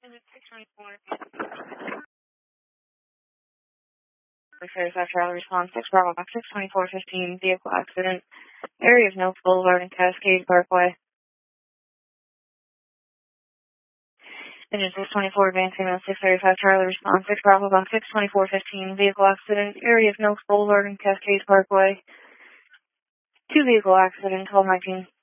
624. Travel response 6 Bravo Box 62415 vehicle accident. Area of Notes Boulevard and Cascade Parkway. Engine 624 advancing on 635 Charlie response 6 Bravo Box 62415 vehicle accident. Area of Notes Boulevard and Cascade Parkway. 2 vehicle accident 1219.